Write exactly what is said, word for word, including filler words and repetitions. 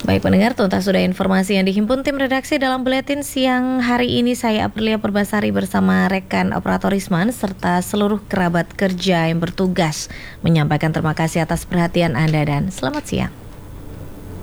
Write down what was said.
Baik pendengar, tuntas sudah informasi yang dihimpun tim redaksi dalam buletin siang hari ini. Saya Aprilia Perbasari bersama rekan operator Risman serta seluruh kerabat kerja yang bertugas menyampaikan terima kasih atas perhatian Anda dan selamat siang.